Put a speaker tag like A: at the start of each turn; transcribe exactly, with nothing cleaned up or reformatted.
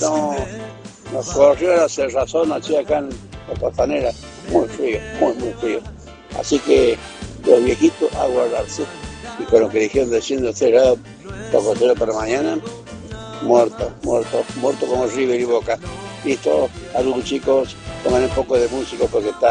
A: No, nos corrió la cerrazón así acá en la Costanera, muy frío, muy, muy frío. Así que los viejitos a guardarse. Y con lo que dijeron de ciento tres grados, poco cero para mañana, muerto, muerto, muerto como River y Boca. Listo, algunos chicos, toman un poco de música porque está